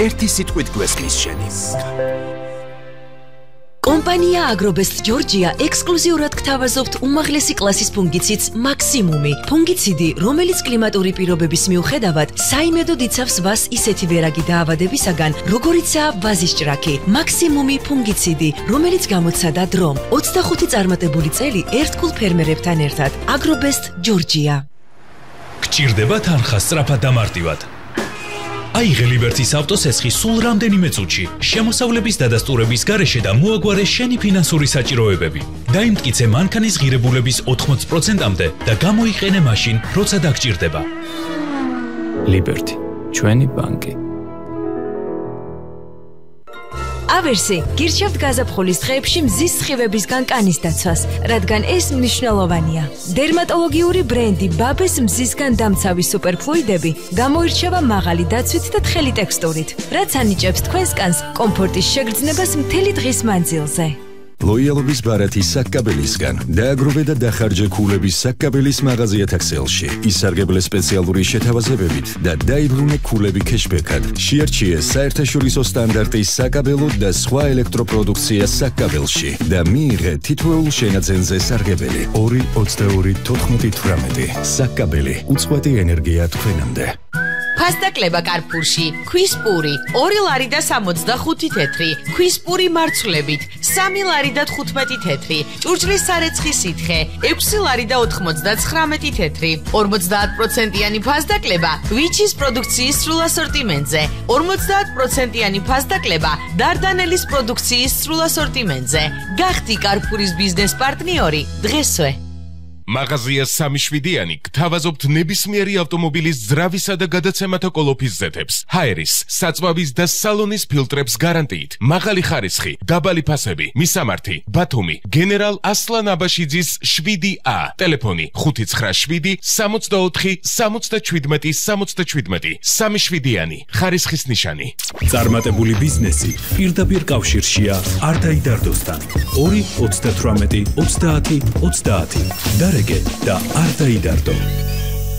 ერთი სიტყვით გვესმის შენი. კომპანია აგრობესტ ჯორჯია ექსკლუზიურად გთავაზობთ უმაღლესი კლასის ფუნგიციდს მაქსიმუმი. ფუნგიციდი, რომელიც კლიმატური პირობების მიუხედავად საიმედოდ იცავს ვას ისეთი ვერაგი დაავადებისაგან, როგორიცაა ვაზის ჭრაქი. მაქსიმუმი ფუნგიციდი, რომელიც გამოცადა დრომ. 25 წარმატებული წელი ერთგულ ფერმერებთან ერთად. აგრობესტ ჯორჯია. გჭირდება თანხა სწრაფად და მარტივად. აიღე ლიბერტის ავტოსესხი სულ რამდენიმე წუთში, შემოსავლების დადასტურების გარეშე და მოაგვარე შენი ფინანსური საჭიროებები. დაიმტკიცე მანქანის ღირებულების 80%-მდე და გამოიყენე მაშინ, როცა დაგჭირდება. ლიბერტი, ჩვენი ბანკი. ავერსი, გირჩევთ გაზაფხულის დღეებში მზის სხივებისგან კანის დაცვას, რადგან ეს მნიშვნელოვანია. დერმატოლოგიური ბრენდი ბაბეს მზისგან დამცავი სუპერფლუიდები გამოირჩევა მაღალი დაცვით და თხელი ტექსტურით, რაც ანიჭებს თქვენს კანს კომფორტის შეგრძნებას მთელი დღის მანძილზე. ლოიალობის ბარათი საკკაბელისგან დააგროვე და დახარჯე ქულების საკკაბელის მაღაზია თაქსელში. ისარგებლე სპეციალური შეთავაზებებით და დაიბრუნე ქულები ქეშბეკად. შეარჩიე საერთაშორისო სტანდარტის საკაბელო და სხვა ელექტროპროდუქცია საკკაბელში და მიიღე თითოეულ შენაძენზე სარგებელი 2-22-14-18. საკკაბელი, უწყვეტი ენერგია თქვენამდე. ფასდაკლება კარფურში, ქვის პური, 2 ლარი და 65 თეთრი, ქვის პური მარცვლებით, 3 ლარი და 15 თეთრი, ჭურჭლის სარეცხი სითხე, 6 ლარი და 99 თეთრი, 50%-იანი ფასდაკლება ვიჩის პროდუქციის სრულ ასორტიმენტზე, 50%-იანი ფასდაკლება დარდანელის პროდუქციის სრულ ასორტიმენტზე. გახდი კარფურის ბიზნეს პარტნიორი დღესვე. მაღაზია 3-7-იანი გთავაზობთ ნებისმიერი ავტომობილის ძრავისა და გადაცემათა კოლოფის ზეთებს, ჰაერის, საწვავის და სალონის ფილტრებს გარანტიით, მაღალი ხარისხი, დაბალი ფასები, მისამართი, ბათუმი, გენერალ ასლან აბაშიძის 7A, ტელეფონი 597 64 77 77, 3-7-იანი, ხარისხის ნიშანი. წარმატებული ბიზნესი პირდაპირ კავშირშია არ დაიდარდოსთან. 2-28-30-30 და არ დაიდარდო.